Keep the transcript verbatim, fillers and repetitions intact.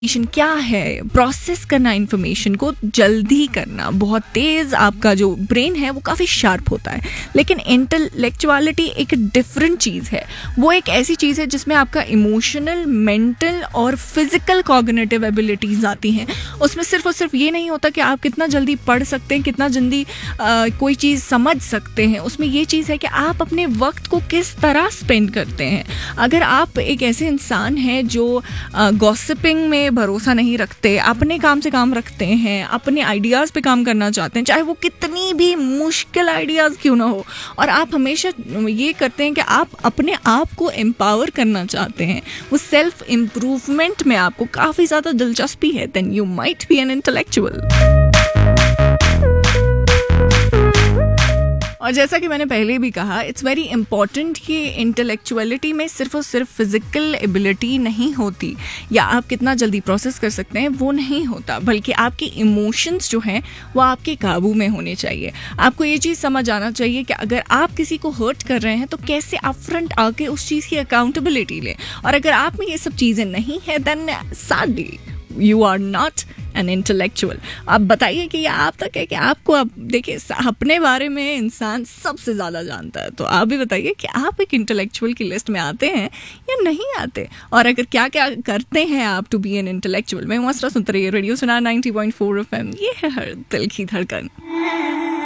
Information क्या है, process करना इन्फॉर्मेशन को जल्दी करना, बहुत तेज़ आपका जो ब्रेन है वो काफ़ी शार्प होता है। लेकिन इंटेलेक्चुअलिटी एक डिफरेंट चीज़ है। वो एक ऐसी चीज़ है जिसमें आपका इमोशनल, मेंटल और फिजिकल कॉग्निटिव एबिलिटीज़ आती हैं। उसमें सिर्फ और सिर्फ ये नहीं होता कि आप कितना जल्दी पढ़ सकते हैं, कितना जल्दी आ, कोई चीज़ समझ सकते हैं। उसमें ये चीज़ है कि आप अपने वक्त को किस तरह स्पेंड करते हैं। अगर आप एक ऐसे इंसान हैं जो गॉसिपिंग में भरोसा नहीं रखते, अपने काम से काम रखते हैं, अपने आइडियाज़ पे काम करना चाहते हैं, चाहे वो कितनी भी मुश्किल आइडियाज़ क्यों ना हो, और आप हमेशा ये करते हैं कि आप अपने आप को एम्पावर करना चाहते हैं, वो सेल्फ इम्प्रूवमेंट में आपको काफ़ी ज़्यादा दिलचस्पी है, then you might be an intellectual. और जैसा कि मैंने पहले भी कहा, इट्स वेरी इंपॉर्टेंट कि इंटेलेक्चुअलिटी में सिर्फ और सिर्फ फिजिकल एबिलिटी नहीं होती, या आप कितना जल्दी प्रोसेस कर सकते हैं वो नहीं होता, बल्कि आपके इमोशंस जो हैं वो आपके काबू में होने चाहिए। आपको ये चीज़ समझ आना चाहिए कि अगर आप किसी को हर्ट कर रहे हैं तो कैसे आप फ्रंट आके उस चीज़ की अकाउंटेबिलिटी लें, और अगर आप में ये सब चीज़ें नहीं है then sadly you are not an intellectual. आप बताइए कि ये आप तक है कि आपको, आप देखिए अपने बारे में इंसान सबसे ज़्यादा जानता है, तो आप भी बताइए कि आप एक इंटेलेक्चुअल की लिस्ट में आते हैं या नहीं आते, और अगर क्या क्या करते हैं आप टू बी एन इंटेलेक्चुअल। मैं मसरा सुनते रहिए रेडियो सुना ninety point four F M, ये है हर दिल की धड़कन।